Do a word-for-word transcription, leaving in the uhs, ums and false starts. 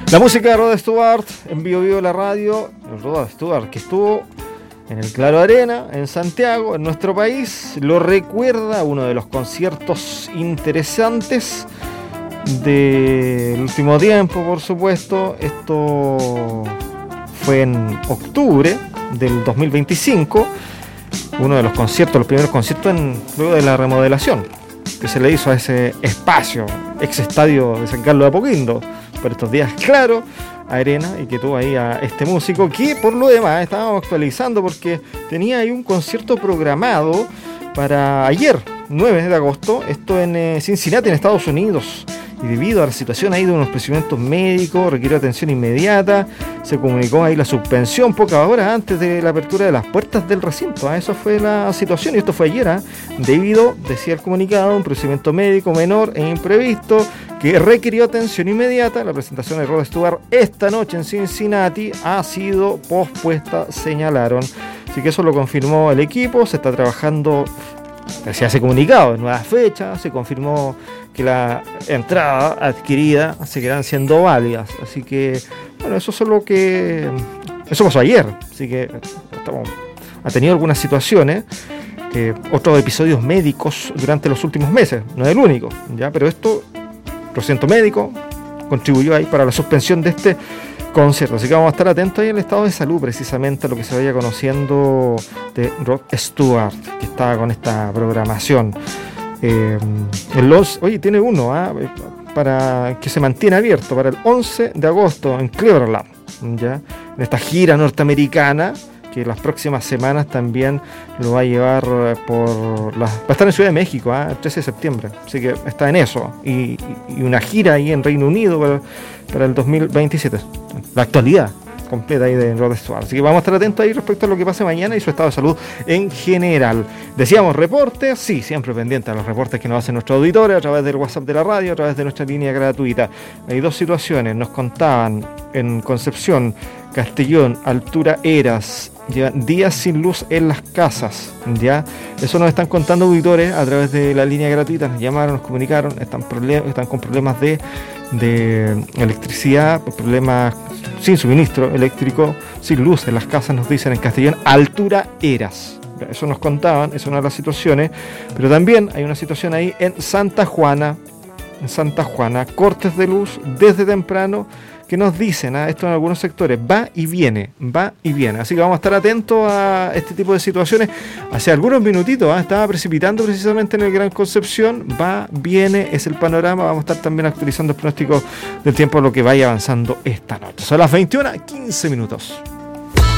La música de Rod Stewart en Vivo Vivo la radio. El Rod Stewart que estuvo en el Claro Arena, en Santiago, en nuestro país, lo recuerda uno de los conciertos interesantes del último tiempo, por supuesto. Esto fue en octubre del dos mil veinticinco, uno de los conciertos, los primeros conciertos en, luego de la remodelación que se le hizo a ese espacio, ex estadio de San Carlos de Apoquindo, por estos días, Claro Arena, y que tuvo ahí a este músico que por lo demás estábamos actualizando porque tenía ahí un concierto programado para ayer, nueve de agosto, esto en eh, Cincinnati, en Estados Unidos. Y debido a la situación ahí de unos procedimientos médicos, requirió atención inmediata, se comunicó ahí la suspensión pocas horas antes de la apertura de las puertas del recinto. ¿eh? Esa fue la situación y esto fue ayer, ¿eh? debido, decía el comunicado, a un procedimiento médico menor e imprevisto que requirió atención inmediata. La presentación de Rod Stewart esta noche en Cincinnati ha sido pospuesta, señalaron. Así que eso lo confirmó el equipo, se está trabajando. Se hace comunicado en nuevas fechas, se confirmó que la entrada adquirida seguirán siendo válidas. Así que, bueno, eso es lo que. Eso pasó ayer. Así que estamos, ha tenido algunas situaciones, eh, otros episodios médicos durante los últimos meses. No es el único, ¿ya? Pero esto, procedimiento médico, contribuyó ahí para la suspensión de este concierto. Así que vamos a estar atentos ahí en el estado de salud, precisamente a lo que se vaya conociendo de Rod Stewart, que está con esta programación. Eh, el los, oye, tiene uno ¿eh? para que se mantiene abierto para el once de agosto en Cleveland, ¿ya? En esta gira norteamericana que las próximas semanas también lo va a llevar por la, va a estar en Ciudad de México, ¿eh? el trece de septiembre, así que está en eso, y, y una gira ahí en Reino Unido para, para el dos mil veintisiete, la actualidad completa ahí de Rod Stewart. Así que vamos a estar atentos ahí respecto a lo que pase mañana y su estado de salud en general. Decíamos reportes, sí, siempre pendientes a los reportes que nos hacen nuestros auditores a través del WhatsApp de la radio, a través de nuestra línea gratuita. Hay dos situaciones, nos contaban en Concepción, Castellón, altura Eras, llevan días sin luz en las casas, ya, eso nos están contando auditores a través de la línea gratuita, nos llamaron, nos comunicaron, están, problem- están con problemas de, de electricidad, problemas sin suministro eléctrico, sin luz en las casas, nos dicen en Castellón, altura Eras. Eso nos contaban, es una de las situaciones, pero también hay una situación ahí en Santa Juana, en Santa Juana, cortes de luz desde temprano, que nos dicen, ¿eh? esto en algunos sectores, va y viene, va y viene. Así que vamos a estar atentos a este tipo de situaciones. Hace algunos minutitos ¿eh? estaba precipitando precisamente en el Gran Concepción, va, viene, es el panorama. Vamos a estar también actualizando el pronóstico del tiempo, lo que vaya avanzando esta noche. Son las veintiuna, quince minutos.